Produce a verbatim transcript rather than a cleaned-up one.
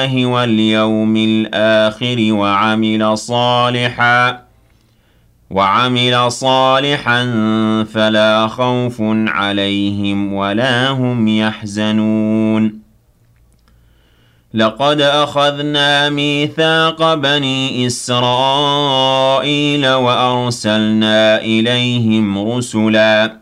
واليوم الآخر وعمل صالحا وعمل صالحا فلا خوف عليهم ولا هم يحزنون لقد أخذنا ميثاق بني إسرائيل وأرسلنا إليهم رسلاً